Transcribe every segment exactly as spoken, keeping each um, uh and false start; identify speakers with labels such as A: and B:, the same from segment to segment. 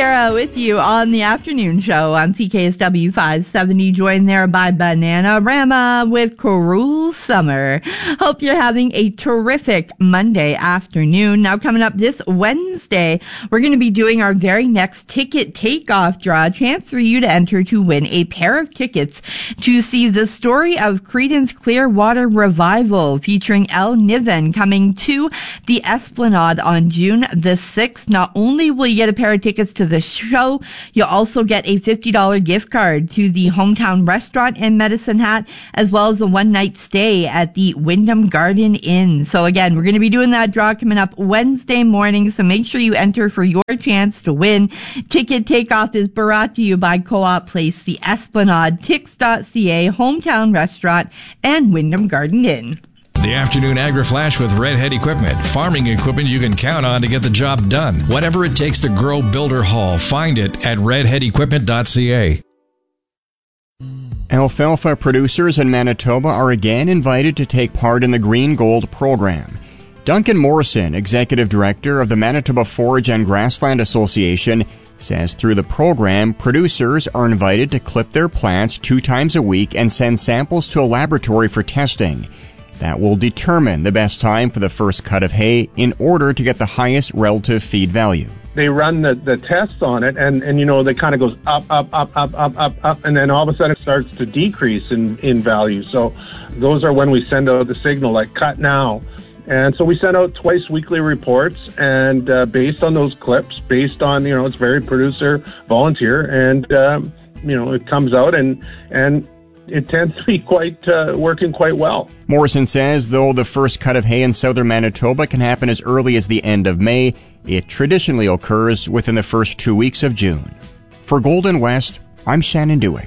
A: Kara with you on the afternoon show on C K S W five seventy, joined there by Bananarama with Cruel Summer. Hope you're having a terrific Monday afternoon. Now, coming up this Wednesday, we're going to be doing our very next ticket takeoff draw. A chance for you to enter to win a pair of tickets to see the story of Creedence Clearwater Revival featuring El Niven coming to the Esplanade on June the sixth. Not only will you get a pair of tickets to the show, you'll also get a fifty dollars gift card to the Hometown Restaurant in Medicine Hat, as well as a one-night stay at the Wyndham Garden Inn. So again, we're going to be doing that draw coming up Wednesday morning, so make sure you enter for your chance to win. Ticket takeoff is brought to you by Co-op Place, the Esplanade, Tix dot C A, Hometown Restaurant, and Wyndham Garden Inn.
B: The afternoon Agri-Flash with Redhead Equipment. Farming equipment you can count on to get the job done. Whatever it takes to grow, build, or haul, find it at redhead equipment dot C A.
C: Alfalfa producers in Manitoba are again invited to take part in the Green Gold program. Duncan Morrison, Executive Director of the Manitoba Forage and Grassland Association, says through the program, producers are invited to clip their plants two times a week and send samples to a laboratory for testing. That will determine the best time for the first cut of hay in order to get the highest relative feed value.
D: They run the, the tests on it, and, and, you know, they kind of goes up, up, up, up, up, up, up, and then all of a sudden it starts to decrease in, in value. So those are when we send out the signal, like cut now. And so we send out twice weekly reports, and uh, based on those clips, based on, you know, it's very producer volunteer, and, um, you know, it comes out and, and, it tends to be quite uh, working quite well.
C: Morrison says, though the first cut of hay in southern Manitoba can happen as early as the end of May, it traditionally occurs within the first two weeks of June. For Golden West, I'm Shannon Dewick.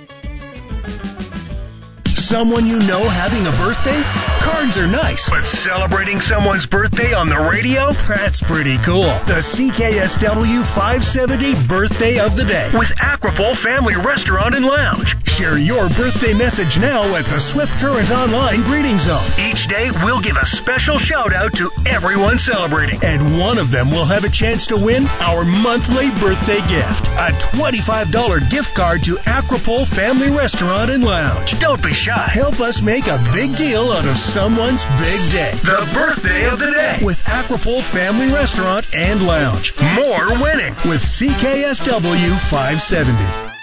E: Someone you know having a birthday? Cards are nice, but celebrating someone's birthday on the radio? That's pretty cool. The C K S W five seventy Birthday of the Day with Aquapole Family Restaurant and Lounge. Share your birthday message now at the Swift Current Online Greeting Zone. Each day, we'll give a special shout out to everyone celebrating, and one of them will have a chance to win our monthly birthday gift, a twenty-five dollars gift card to Aquapole Family Restaurant and Lounge. Don't be shy. Help us make a big deal out of someone's big day. The Birthday of the Day with Aquapole Family Restaurant and Lounge. More winning with C K S W five seventy.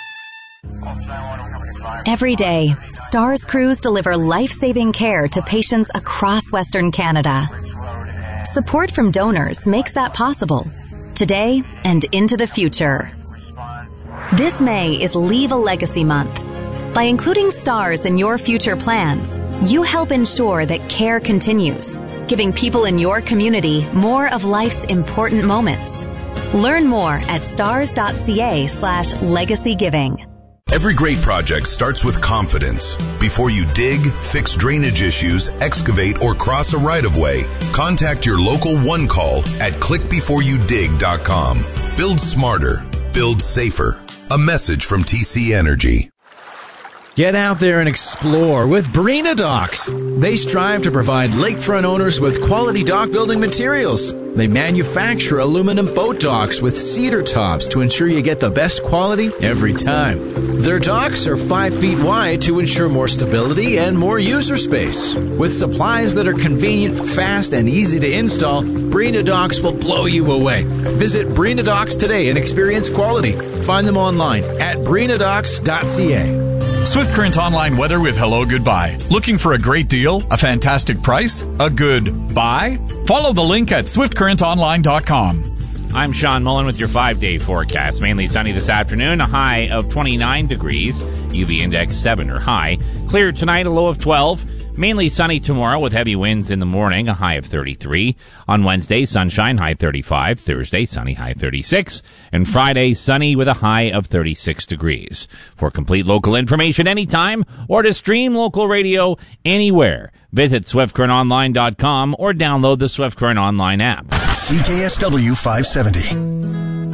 F: Every day, STARS crews deliver life-saving care to patients across Western Canada. Support from donors makes that possible, today and into the future. This May is Leave a Legacy Month. By including STARS in your future plans, you help ensure that care continues, giving people in your community more of life's important moments. Learn more at stars dot C A slash legacy giving.
G: Every great project starts with confidence. Before you dig, fix drainage issues, excavate, or cross a right-of-way, contact your local One Call at click before you dig dot com. Build smarter. Build safer. A message from T C Energy.
B: Get out there and explore with Breena Docks. They strive to provide lakefront owners with quality dock building materials. They manufacture aluminum boat docks with cedar tops to ensure you get the best quality every time. Their docks are five feet wide to ensure more stability and more user space. With supplies that are convenient, fast, and easy to install, Breena Docks will blow you away. Visit Breena Docks today and experience quality. Find them online at breena docks dot C A.
H: Swift Current Online weather with Hello Goodbye. Looking for a great deal? A fantastic price? A good buy? Follow the link at swift current online dot com.
I: I'm Sean Mullen with your five-day forecast. Mainly sunny this afternoon, a high of twenty-nine degrees. U V index seven or high. Clear tonight, a low of twelve. Mainly sunny tomorrow with heavy winds in the morning, a high of thirty-three. On Wednesday, sunshine, high thirty-five. Thursday, sunny, high thirty-six. And Friday, sunny with a high of thirty-six degrees. For complete local information anytime or to stream local radio anywhere, visit swift current online dot com or download the Swift Current Online app.
E: C K S W five seventy.